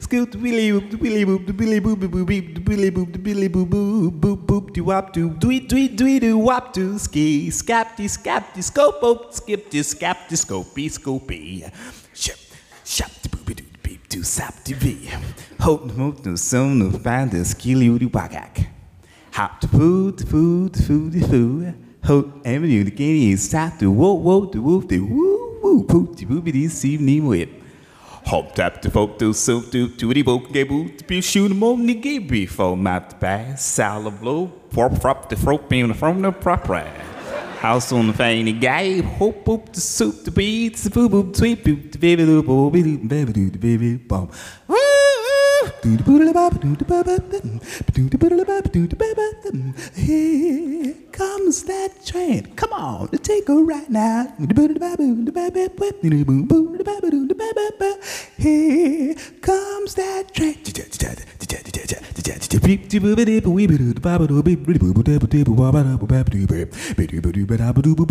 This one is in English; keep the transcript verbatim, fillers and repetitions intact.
scoot, the willy boop, the willy boop, the willy boop, the boop, the willy boop, the willy boop, boop, boop, boop, do wop, do, dwee, dwee, dwee, do wop, do, ski, scapty, scapty, scope, op, skip, do, scapty, scopey, scopey. Ship, shop, the boopy, do, beep, do, sap, the bee. Hope, no, hope, no, so, no, find the ski, you, do, wagak. Hop, the food, the food, the food, the food. Hope, avenue, the game is stop, the whoa, whoa, the woof, the woo, woo, poop, the boopy, the evening whip. Hop tap the folk do so do to the boat gay boot be shoot them on the gay before map the bass salad blow pop frop the frop being from the proper house on the fanny guy hope up the soup the beats the boo boo sweet boop the baby little baby baby do the baby bomb. Here comes that train. Come on, take her right now. Here comes that train.